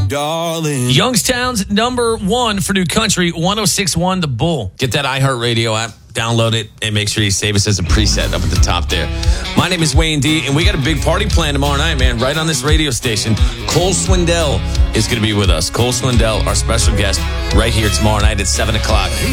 darling. Youngstown's number one for new country, 106.1 The Bull. Get that iHeartRadio app, download it, and make sure you save us as a preset up at the top there. My name is Wayne D, and we got a big party planned tomorrow night, man, right on this radio station. Cole Swindell is going to be with us. Cole Swindell, our special guest, right here tomorrow night at 7 o'clock.